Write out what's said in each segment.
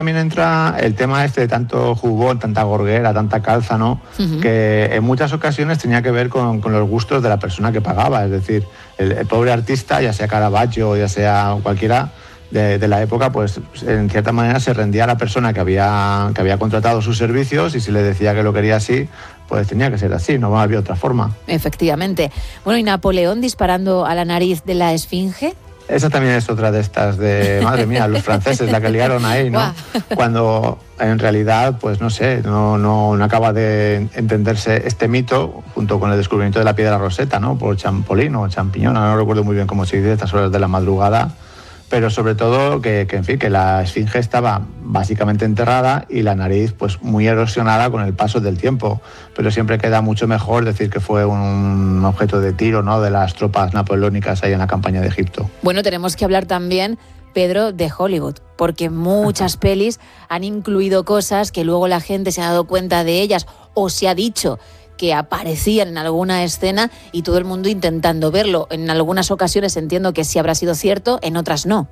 también entra el tema de tanto jubón, tanta gorguera, tanta calza, ¿no? Que en muchas ocasiones tenía que ver con los gustos de la persona que pagaba. Es decir, el pobre artista, ya sea Caravaggio, ya sea cualquiera de la época, pues en cierta manera se rendía a la persona que había contratado sus servicios, y si le decía que lo quería así, pues tenía que ser así, no había otra forma. Efectivamente. Bueno, ¿y Napoleón disparando a la nariz de la Esfinge? Esa también es otra de estas de, madre mía, los franceses, la que liaron ahí, ¿no? Cuando en realidad, pues no sé, no acaba de entenderse este mito junto con el descubrimiento de la piedra Rosetta, ¿no? Por Champollion o Champiñón, no recuerdo muy bien cómo se dice, a estas horas de la madrugada. Pero sobre todo que la Esfinge estaba básicamente enterrada y la nariz pues muy erosionada con el paso del tiempo. Pero siempre queda mucho mejor decir que fue un objeto de tiro, ¿no?, de las tropas napoleónicas ahí en la campaña de Egipto. Bueno, tenemos que hablar también, Pedro, de Hollywood, porque muchas pelis han incluido cosas que luego la gente se ha dado cuenta de ellas o se ha dicho que aparecían en alguna escena y todo el mundo intentando verlo. En algunas ocasiones entiendo que sí habrá sido cierto, en otras no.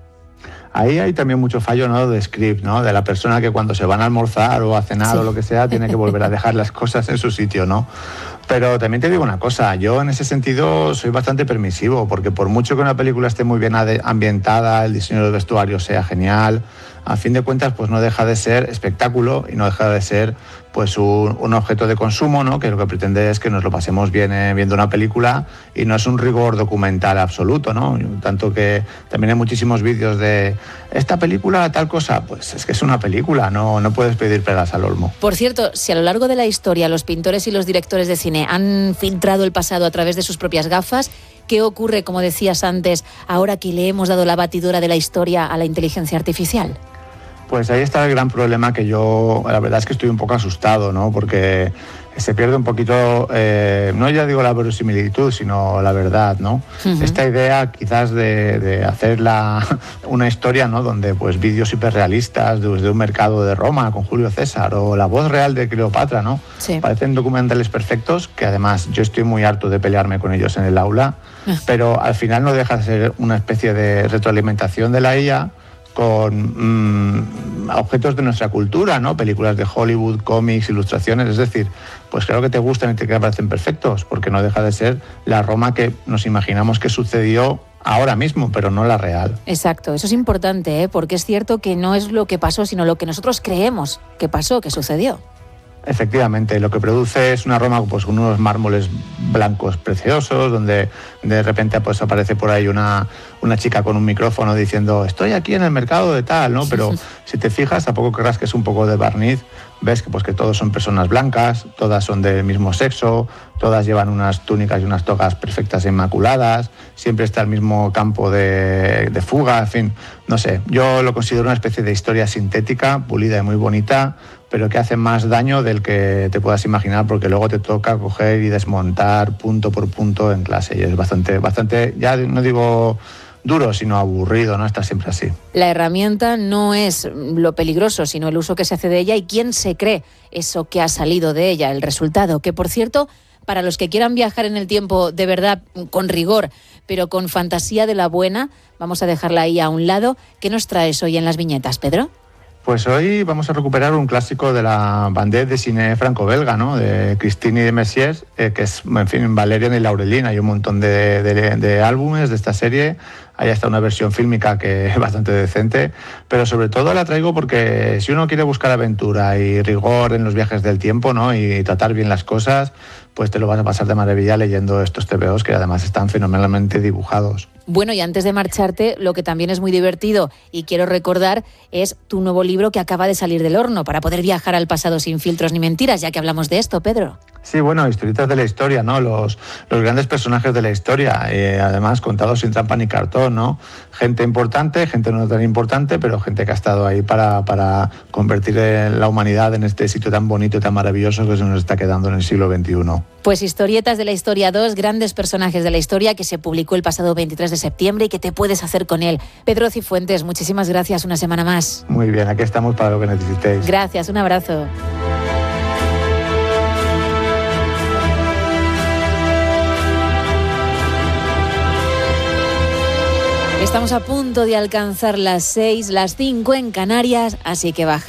Ahí hay también mucho fallo, ¿no?, de script, ¿no?, de la persona que cuando se van a almorzar o a cenar o lo que sea tiene que volver a dejar las cosas en su sitio, ¿no? Pero también te digo una cosa, yo en ese sentido soy bastante permisivo, porque por mucho que una película esté muy bien ambientada, el diseño del vestuario sea genial, a fin de cuentas pues no deja de ser espectáculo y no deja de ser pues un objeto de consumo, ¿no?, que lo que pretende es que nos lo pasemos bien viendo una película, y no es un rigor documental absoluto, ¿no? Tanto que también hay muchísimos vídeos de esta película tal cosa, pues es que es una película, no puedes pedir peras al olmo. Por cierto, si a lo largo de la historia los pintores y los directores de cine han filtrado el pasado a través de sus propias gafas, ¿qué ocurre, como decías antes, ahora que le hemos dado la batidora de la historia a la inteligencia artificial? Pues ahí está el gran problema, que yo la verdad es que estoy un poco asustado, ¿no?, porque se pierde un poquito, no ya digo la verosimilitud, sino la verdad, ¿no? Esta idea quizás de hacer una historia, ¿no?, donde pues vídeos hiperrealistas desde un mercado de Roma con Julio César o la voz real de Cleopatra, ¿no? Sí. Parecen documentales perfectos, que además yo estoy muy harto de pelearme con ellos en el aula, pero al final no deja de ser una especie de retroalimentación de la IA con objetos de nuestra cultura, ¿no? Películas de Hollywood, cómics, ilustraciones, es decir, pues claro que te gustan y te parecen perfectos, porque no deja de ser la Roma que nos imaginamos que sucedió ahora mismo, pero no la real. Exacto, eso es importante, porque es cierto que no es lo que pasó, sino lo que nosotros creemos que pasó, que sucedió. Efectivamente, lo que produce es una Roma pues con unos mármoles blancos preciosos, donde de repente pues aparece por ahí una chica con un micrófono diciendo estoy aquí en el mercado de tal, ¿no? Pero si te fijas, a poco que rasques un poco de barniz, ves que todos son personas blancas, todas son del mismo sexo, todas llevan unas túnicas y unas togas perfectas e inmaculadas, siempre está el mismo campo de fuga, en fin, no sé, yo lo considero una especie de historia sintética, pulida y muy bonita, pero que hace más daño del que te puedas imaginar, porque luego te toca coger y desmontar punto por punto en clase, y es bastante, ya no digo duro, sino aburrido, ¿no? Está siempre así. La herramienta no es lo peligroso, sino el uso que se hace de ella y quién se cree eso que ha salido de ella, el resultado, que por cierto, para los que quieran viajar en el tiempo de verdad, con rigor, pero con fantasía de la buena, vamos a dejarla ahí a un lado. ¿Qué nos traes hoy en las viñetas, Pedro? Pues hoy vamos a recuperar un clásico de la bande de cine franco-belga, ¿no?, de Christine y de Messiers, que es, en fin, Valerian y Laurelin. Hay un montón de álbumes de esta serie. Hay hasta una versión fílmica que es bastante decente, pero sobre todo la traigo porque si uno quiere buscar aventura y rigor en los viajes del tiempo, ¿no?, y tratar bien las cosas, pues te lo vas a pasar de maravilla leyendo estos TVOs, que además están fenomenalmente dibujados. Bueno, y antes de marcharte, lo que también es muy divertido y quiero recordar es tu nuevo libro que acaba de salir del horno, para poder viajar al pasado sin filtros ni mentiras, ya que hablamos de esto, Pedro. Sí, bueno, historietas de la historia, ¿no? Los grandes personajes de la historia, además contados sin trampa ni cartón, ¿no? Gente importante, gente no tan importante, pero gente que ha estado ahí para convertir la humanidad en este sitio tan bonito y tan maravilloso que se nos está quedando en el siglo XXI. Pues Historietas de la Historia 2, grandes personajes de la historia, que se publicó el pasado 23 de septiembre y que te puedes hacer con él. Pedro Cifuentes, muchísimas gracias una semana más. Muy bien, aquí estamos para lo que necesitéis. Gracias, un abrazo. Estamos a punto de alcanzar las 6, las 5 en Canarias, así que baja.